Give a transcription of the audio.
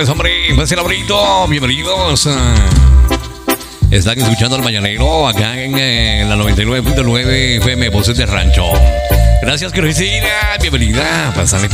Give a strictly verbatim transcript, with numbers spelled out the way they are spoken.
Hombre, pues el abrito, bienvenidos. Están escuchando el Mañanero acá en eh, la noventa y nueve punto nueve F M, Voces de Rancho. Gracias, Cristina, bienvenida. Pásale.